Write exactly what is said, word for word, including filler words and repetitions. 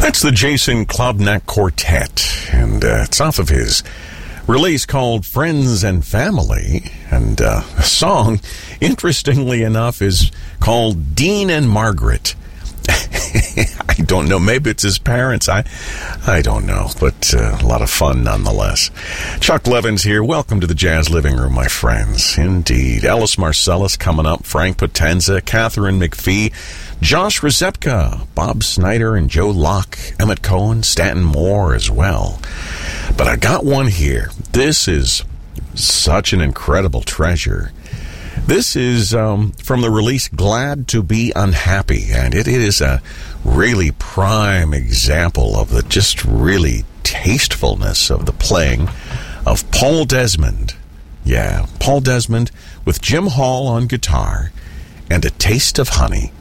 That's the Jason Klobnak Quartet, and uh, it's off of his release called Friends and Family, and uh, the song, interestingly enough, is called Dean and Margaret. I don't know. Maybe it's his parents. I I don't know, but uh, a lot of fun nonetheless. Chuck Levins here. Welcome to the Jazz Living Room, my friends. Indeed. Ellis Marcellus coming up, Frank Potenza, Catherine McPhee, Josh Rzepka, Bob Snyder, and Joe Locke, Emmett Cohen, Stanton Moore as well. But I got one here. This is such an incredible treasure. This is um, from the release Glad to Be Unhappy, and it is a really prime example of the just really tastefulness of the playing of Paul Desmond. Yeah, Paul Desmond with Jim Hall on guitar and A Taste of Honey.